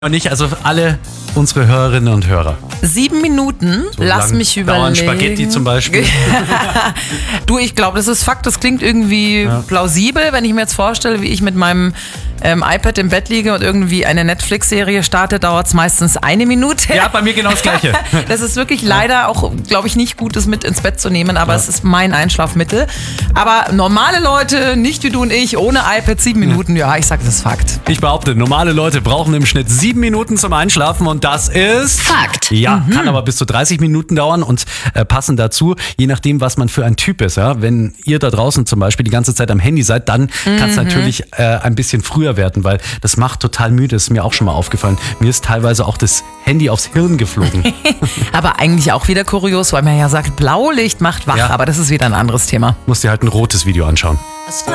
Und nicht, also alle unsere Hörerinnen und Hörer. 7 Minuten, So lass lang mich dauern überlegen. Spaghetti zum Beispiel. Du, ich glaube, das ist Fakt, das klingt irgendwie plausibel, wenn ich mir jetzt vorstelle, wie ich mit meinem iPad im Bett liege und irgendwie eine Netflix-Serie starte, dauert es meistens 1 Minute. Ja, bei mir genau das Gleiche. Das ist wirklich leider auch, glaube ich, nicht gut, das mit ins Bett zu nehmen, aber es ist mein Einschlafmittel. Aber normale Leute, nicht wie du und ich, ohne iPad 7 Minuten, ja, ich sage, das ist Fakt. Ich behaupte, normale Leute brauchen im Schnitt 7 Minuten zum Einschlafen und das ist... Fakt. Ja, kann aber bis zu 30 Minuten dauern und passend dazu, je nachdem, was man für ein Typ ist. Ja? Wenn ihr da draußen zum Beispiel die ganze Zeit am Handy seid, dann kann es natürlich ein bisschen früher werden, weil das macht total müde, ist mir auch schon mal aufgefallen. Mir ist teilweise auch das Handy aufs Hirn geflogen. Aber eigentlich auch wieder kurios, weil man ja sagt, Blaulicht macht wach, Ja. aber das ist wieder ein anderes Thema. Musst dir halt ein rotes Video anschauen.